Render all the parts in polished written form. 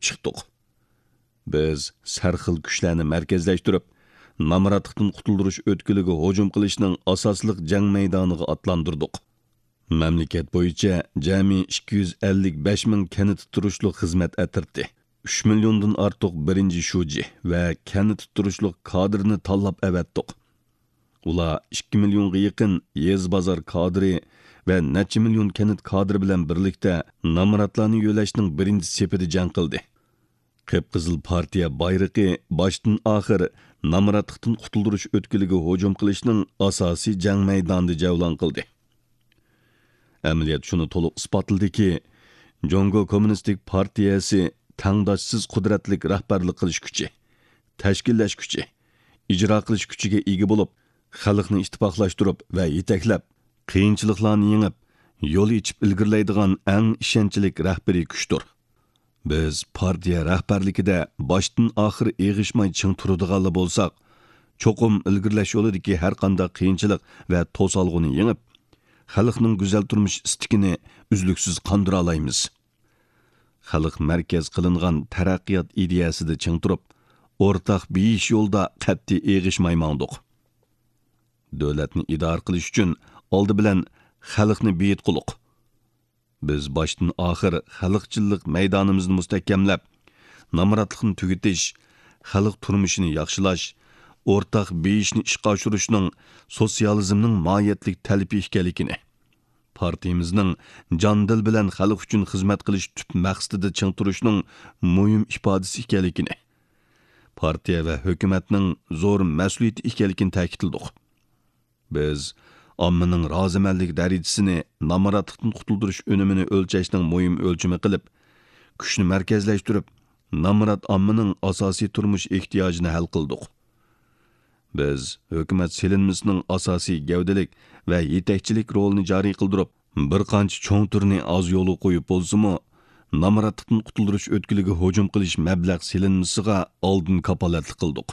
chiqdik. Biz sarxil kuchlarni markazlashtirib, namratlikdan qutuldirish o'tkiliga hujum qilishning asosliq jang maydoniga atlandirdik. Mamlakat bo'yicha jami 255 ming kanit turishliq xizmat atirdi. 3 milliondan ortiq birinchi shuji va kanit turishliq kadrni tanlab avatdik. Ular 2 millionga yaqin yez bozor kadri ve neçe milyon kanit kadri bilen birlikte namratlarını yo'lashning birinchi sepida jang qildi. Qip-qizil partiya bayraqi baştan ahir namratlikdan qutuldirish o'tkiliga hujum qilishning asosiy jang maydonida javlon qildi. Amaliyot shuni to'liq isbotladiki, Jongo Kommunistik partiyasi tangdoshsiz qudratlik rahbarlik qilish kuchi, tashkillash kuchi, ijro qilish kuchiga ega bo'lib, xalqni ittifoqlashtirib va yetaklab, qiyinchiliklarni yengib, yo'l ichib ilgirlaydigan eng ishonchlik rahbariy kuchdir. Biz partiya rahbarligida boshdan oxir eg'ishmay ching turadiganlar bo'lsak, cho'qim ilgirlash yo'lidagi har qanday qiyinchilik va to'solg'uni yengib, xalqning go'zal turmush istikini uzluksiz qondira olamiz. Xalq markaz qilingan taraqqiyot ideyasida ching turib, o'rtaq beyish yo'lda qat'iy eg'ishmay mangdiq. Davlatni idora qilish uchun oldi bilan xalqni beyit quluq. Biz başdan ahir xalqchillik maydonimizni mustahkamlab, namratlikni tugutish, xalq turmushini yaxshilash, o'rtaq beyishni ishga oshirishning sotsializmning mohiyatlik talabi ekanligini, partiyamizning jon-dil bilan xalq uchun xizmat qilish tub maqsadida ching turishning muhim ifodasi ekanligini, partiya va hukumatning zo'r mas'uliyati ekanligini ta'kidladik. Biz ommaning rozimanlik darajasini namratlikdan qutuldirish unumini o'lchashning muhim o'lchami qilib, kuchni markazlashtirib, namrat ommaning asosiy turmush ehtiyojini hal qildik. Biz hukumat selinmasining asosiy gavdalik va yetakchilik rolini joriy qildirib, bir qancha cho'ng turni oz yo'li qo'yib bo'lsa-mu, namratlikdan qutuldirish o'tkiliga hujum qilish mablag' selinmasiga oldin kapolatlik qildik.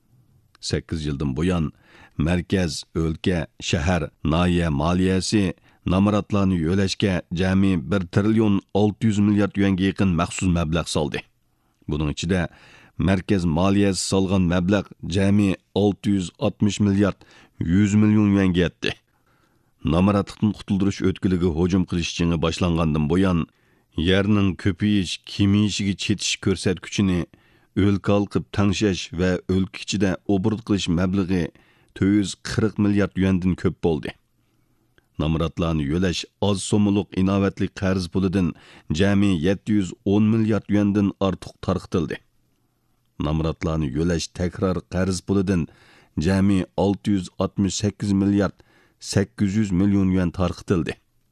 8 yildan buyon markaz, o'lka, shahar, noya moliyasi namratlarni yo'lashga jami 1 trillion 600 milliard yuanga yaqin maxsus mablag' soldi. Buning ichida markaz moliyasi solgan mablag' jami 660 milliard 100 million yuanga yetdi. Namratlikdan qutuldirish o'tkiliga hujum qilish jingi boshlangandan buyon yerning ko'payish, kemiyishiga chetish ko'rsatkichini o'lka olqib tangshash va o'lka ichida obord qilish mablag'i 440 milliard yuandan ko'p bo'ldi. Namratlarni yo'lash oz so'mliq inovatli qarz pulidan jami 710 milliard yuandan ortiq tarqitildi. Namratlarni yo'lash takror qarz pulidan jami 668 milliard 800 million yuan tarqitildi.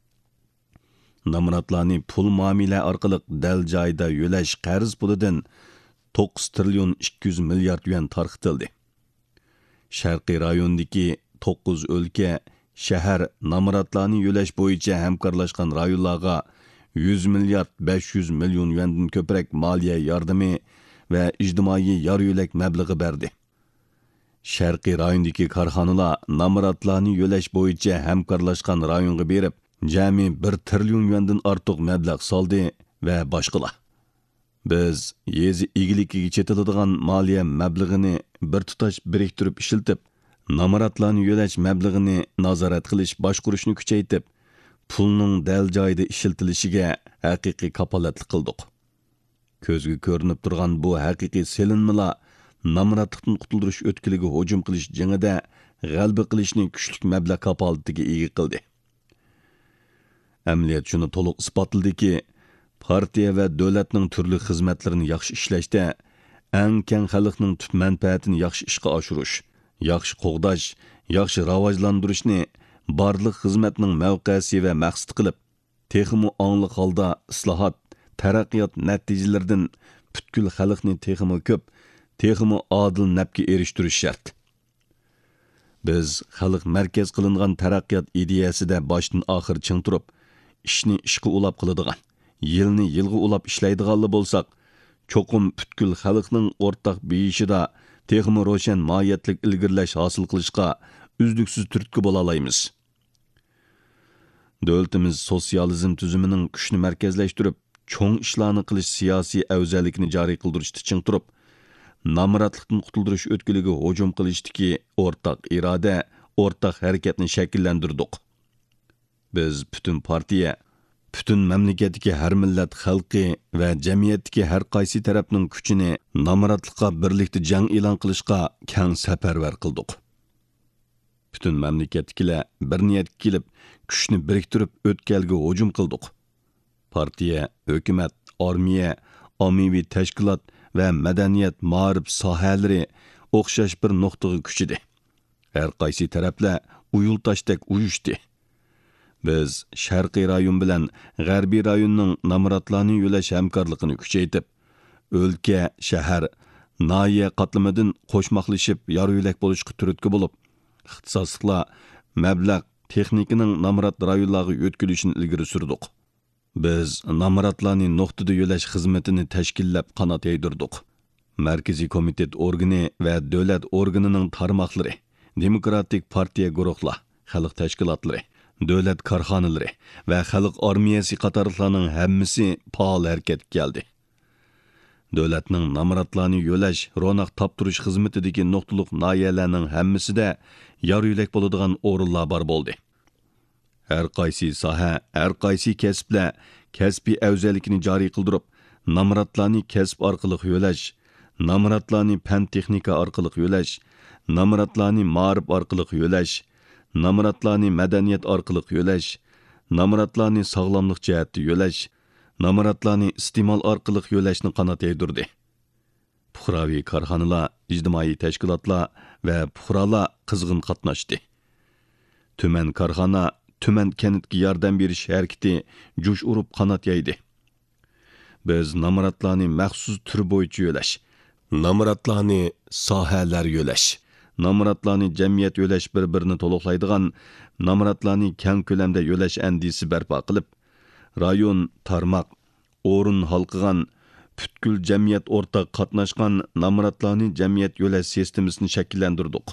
Namratlarni pul muomala orqali dal joyda yo'lash qarz pulidan 9 trillion 200 milliard yuan tarqitildi. Sharqiy rayondagi 9 o'lka, shahar namratlarni yo'lash bo'yicha hamkorlashgan rayonlarga 100 milliard 500 million yuandan ko'proq moliya yordami va ijtimoiy yor-yo'lak mablag'i berdi. Sharqiy rayondagi korxonalar namratlarni yo'lash bo'yicha hamkorlashgan rayonga berib, jami 1 trillion yuandan ortiq mablag' soldi va boshqalar. Biz yezi egilikiga chetiladigan moliya mablag'ini bir tutash biriktirib ishiltib, namratlarni yo'lash mablag'ini nazorat qilish, boshqarishni kuchaytirib, pulning dal joyida ishiltilishiga haqiqiy kapolatlik qildik. Ko'zga ko'rinib turgan bu haqiqiy selinmalar namratlikdan qutuldirish o'tkiliga hujum qilish jangida g'alaba qilishni kuchlik mablag' kapolatiga ega qildi. Amaliyot shuni to'liq isbotladiki, partiya va davlatning turli xizmatlarini yaxshi ishlashda eng keng xalqning tub manfaatini yaxshi ishga oshirish, yaxshi qo'g'dash, yaxshi rivojlantirishni barliq xizmatning mavqesi va maqsad qilib, texmi ongliq holda islohot, taraqqiyot natijalaridan butkul xalqni texmi ko'p, texmi adil nafga erishtirish shart. Biz xalq markaz qilingan taraqqiyot ideyasida boshdan oxir ching turib, ishni ishga ulab qiladigan, yilni yilga ulab ishlaydiganlar bo'lsak, cho'qim butkul xalqning o'rtaq beyishida texmi ro'shan mohiyatlik ilgirlash hosil qilishga uzluksiz turtki bo'la olamiz. Davlatimiz sotsializm tuzumining kuchni markazlashtirib, cho'ng ishlarni qilish siyosiy afzallikni joriy qildirishda ching turib, namratlikdan qutuldirish o'tkiliga hujum qilishdagi o'rtaq iroda, o'rtaq harakatni shakllantirdik. Biz butun partiya, butun mamlakatdagi har millat xalqi va jamiyatdagi har qaysi tarafning kuchini namratlikqa birlikda jang e'lon qilishga keng safarbar qildik. Butun mamlakatdagilar bir niyatga kelib, kuchni biriktirib o'tkalga hujum qildik. Partiya, hukumat, armiya, ommaviy tashkilot va madaniyat ma'rif sohalari o'xshash bir nuqtaga kuchidi. Har qaysi taraflar uyul tashdek uyushdi. Biz sharqiy rayon bilan g'arbiy rayonning namratlarni yo'lash hamkorligini kuchaytirib, o'lka, shahar, noya qatlamidan qo'shmoqlashib yo'lak bo'lishga turtki bo'lib, ixtisosliklar, mablag' texnikaning namrat rayonlarga yo'tkilishini ilgari surdik. Biz namratlarni nuqtada yo'lash xizmatini tashkillab qanot yaydirdik. Markaziy komitet organi va davlat organining tarmoqlari, demokratik partiya guruhlar, xalq tashkilotlari, davlat korxonalari va xalq armiyasi qatorliqlarning hammasi faol harakatga keldi. Davlatning namratlarni yo'lash, ro'naq toptirish xizmatidagi nuqtaliq noyalarning hammasida yo'lak bo'ladigan o'rinlar bor bo'ldi. Har qaysi soha, har qaysi kasblar kasbiy afzallikni joriy qildirib, namratlarni kasb orqali yo'lash, namratlarni fan texnika orqali yo'lash, namratlarni ma'rif orqali yo'lash, namratlarni madaniyat orqali yo'lash, namratlarni sog'lomlik jihatda yo'lash, namratlarni iste'mol orqali yo'lashni qanot yaydirdi. Puhraviy korxonalar, ijtimoiy tashkilotlar va puhralar qizg'in qatnashdi. Tuman korxona, tuman kentga yordam berish harakati jo'sh urib qanot yaydi. Biz namratlarni maxsus tur bo'yicha yo'lash, namratlarni sohalar yo'lash, namratlarni jamiyat yo'lash bir-birini to'liqlaydigan namratlarni keng ko'lamda yo'lash andisi barpo qilib, rayon, tarmoq, o'rin halqigan, butkul jamiyat o'rtaq qatnashgan namratlarni jamiyat yo'lash sistemasini shakllantirdik.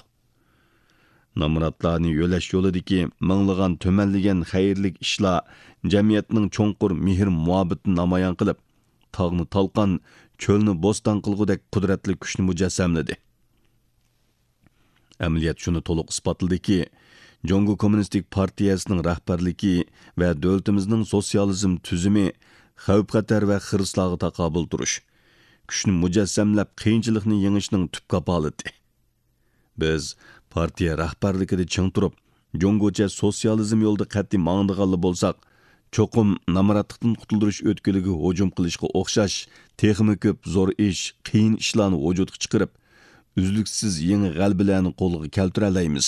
Namratlarni yo'lash yo'lidagi minglagan tumanlagan xayrlik ishlar jamiyatning cho'nqur mehr muhabbetini namoyon qilib, tog'ni talqon, cho'lni bo'ston qilgudek qudratli kuchni mujassamladi. Amaliyot shuni to'liq isbotladiki, Jongo Kommunistik Partiyasining rahbarligi va davlatimizning sotsializm tuzumi xavf-xatar va xirislarga taqobil turish, kuchni mujassamlab qiyinchilikni yengishning tub kapolati. Biz partiya rahbarligida ching turib, Jongocha sotsializm yo'lida qat'iy mangdiganli bo'lsak, cho'qim namratlikdan qutuldirish o'tkiliga hujum qilishga o'xshash texmi ko'p zo'r ish, qiyin ishlarni vujudga chiqarib, uzluksiz yangi g'albalarni qo'lga keltira olamiz.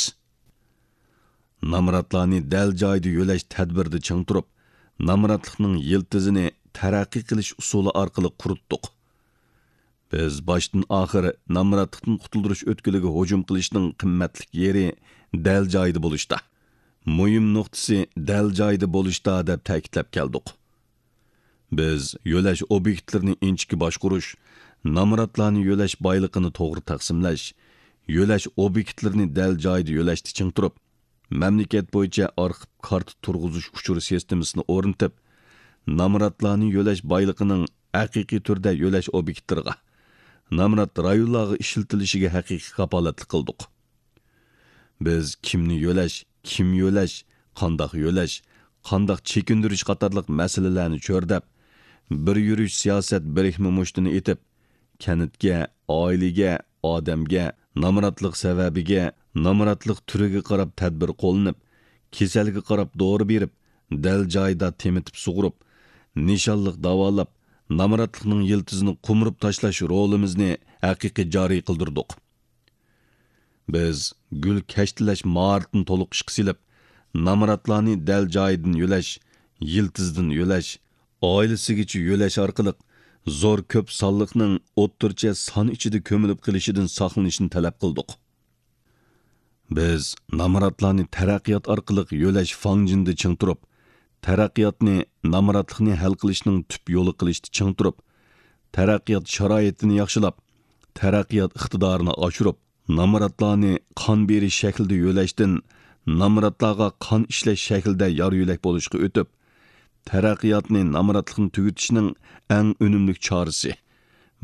Namratlarni dal joyida yo'lash tadbirida ching turib, namratlikning yiltizini taraqqiy qilish usuli orqali quritdik. Biz boshdan oxir namratlikdan qutuldirish o'tkiliga hujum qilishning qimmatli yeri dal joyida bo'lishda. Muhim nuqtasi dal joyida bo'lishda deb ta'kidlab keldik. Biz yo'lash obyektlarini inchki boshqurish, namratlarni yo'lash boyligini to'g'ri taqsimlash, yo'lash obyektlarini dal joyida yo'lashda ching turib, mamlakat bo'yicha arxiv kart turg'izish uchur sistemasini o'rnatib, namratlarni yo'lash boyligining haqiqiy turda yo'lash obyektlariga, namrat rayonlarga ishlatilishiga haqiqiy kapolatlik qildik. Biz kimni yo'lash, kim yo'lash, qandoq chekindirish qatorliq masalalarni cho'rdab, bir yurish siyosat birikmi mushtini etib, kanitga, oilaga, odamga, namratlik sababiga, namratlik turiga qarab tadbir qo'llanib, kasalga qarab dori berib, dal joyida temitib sug'urib, nishonliq davolab, namratlikning yiltizini qumrib tashlash rolimizni haqiqiy joriy qildirdik. Biz gul kashtilash maharatini to'liq ishga silib, namratlarni dal joyidan yo'lash, yiltizdan yo'lash, oilasigacha yo'lash orqali zo'r ko'p sonliqning o'ttircha son ichida ko'milib qilishidan saqlanishni talab qildik. Biz namratlarni taraqqiyot orqali yo'lash fangjinda ching turib, taraqqiyotni namratlikni hal qilishning tub yo'li qilishda ching turib, taraqqiyot sharoitini yaxshilab, taraqqiyot iqtidorini oshirib, namratlarni qon berish shaklida yo'lashdan namratlarga qon ishlash shaklida yor yo'lak bo'lishga o'tib, taraqqiyotni, namoratlikni tugatishning eng unumli chorasi.